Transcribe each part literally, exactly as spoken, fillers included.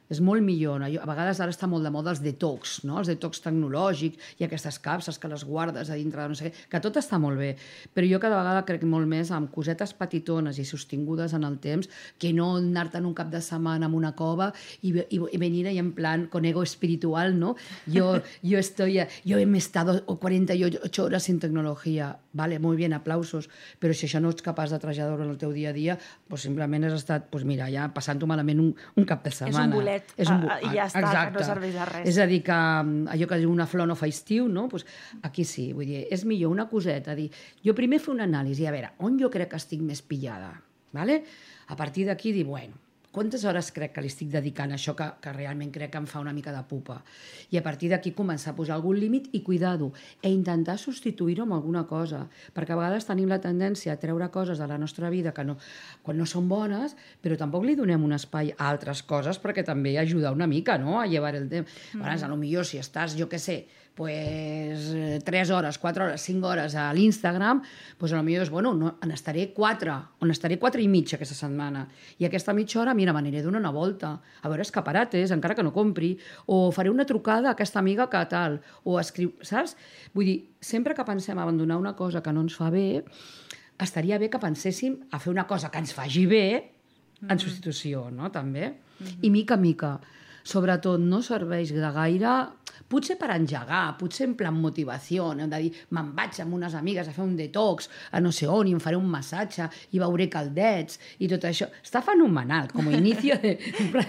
és molt millor. No? A vegades ara està molt de moda els detox, no? Els detox tecnològics i aquestes capses que les guardes a dintre de no sé què, que tot està molt bé, però jo cada vegada crec molt més amb cosetes petitones i sostingudes en el temps que no anar-te'n un cap de setmana en una cova i, i, i venir ahí en plan con ego espiritual, ¿no? Yo, yo estoy, yo he estado cuarenta y ocho horas sin tecnología, vale, muy bien, aplausos, però si això no ets capaç de traslladar-ho en el teu dia a dia, pues simplement has estat, pues mira, ja passant-ho malament un, un cap de setmana. És un bolet, és un bo... i ja està, exacte. que no serveix de res. És a dir, que allò que diu una flor no fa estiu, no? Pues aquí sí, vull dir, és millor una coseta, dir, jo primer fer una anàlisi, a veure, on jo crec que estic més pillada, ¿vale? A partir d'aquí dir, bueno, quantes hores crec que li estic dedicant a això que, que realment crec que em fa una mica de pupa? I a partir d'aquí començar a posar algun límit i cuidar-ho, e intentar substituir-ho amb alguna cosa, perquè a vegades tenim la tendència a treure coses de la nostra vida que no, quan no són bones, però tampoc li donem un espai a altres coses perquè també ajuda una mica, no?, a llevar el temps. Mm. Llavors, potser si estàs, jo què sé, pues, tres hores, quatre hores, cinc hores a l'Instagram, pues a lo millor és, bueno, no, en estaré quatre, on estaré quatre i mitja aquesta setmana. I aquesta mitja hora, mira, m'aniré a donar una volta, a veure escaparates, encara que no compri, o faré una trucada a aquesta amiga que tal, o escriu, saps? Vull dir, sempre que pensem abandonar una cosa que no ens fa bé, estaria bé que penséssim a fer una cosa que ens faci bé en substitució, no?, també. Mm-hmm. I mica a mica. Sobretot, no serveix de gaire, potser per engegar, potser en plan motivació, hem de dir, me'n vaig amb unes amigues a fer un detox, a no sé on, i em faré un massatge, i veuré caldets, i tot això. Està fenomenal, com a inici de...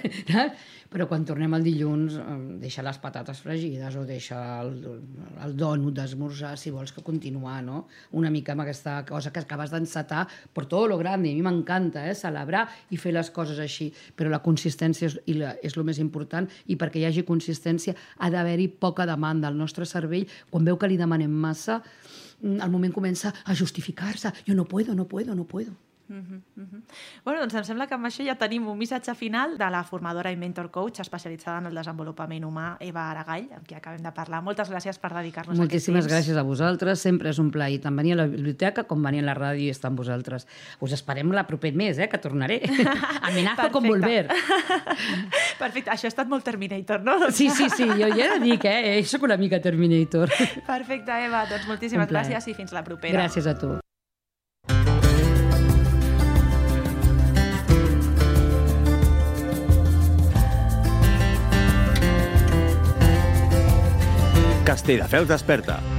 Però quan tornem el dilluns, deixa les patates fregides o deixa el, el dònut d'esmorzar, si vols que continuar, no? Una mica amb aquesta cosa que acabes d'encetar per tot lo grande. A mi m'encanta, eh? Celebrar i fer les coses així. Però la consistència és, i la, és el més important, i perquè hi hagi consistència ha d'haver-hi poca demanda. El nostre cervell, quan veu que li demanem massa, al moment comença a justificar-se. Jo no puedo, no puedo, no puedo. Uh-huh, uh-huh. Bueno, doncs em sembla que amb això ja tenim un missatge final de la formadora i mentor coach especialitzada en el desenvolupament humà, Eva Aragall, amb qui acabem de parlar. Moltes gràcies per dedicar-nos Moltíssimes aquest temps. Moltíssimes gràcies a vosaltres, sempre és un plaer tant venir a la biblioteca com venir a la ràdio i estar amb vosaltres. Us esperem la proper mes, eh, que tornaré. Amenazo con volver. Perfecte, això ha estat molt Terminator, no? Sí, sí, sí, jo ja he de dir que eh, soc una mica Terminator. Perfecte, Eva, doncs moltíssimes gràcies i fins la propera. Gràcies a tu. Castelldefels desperta.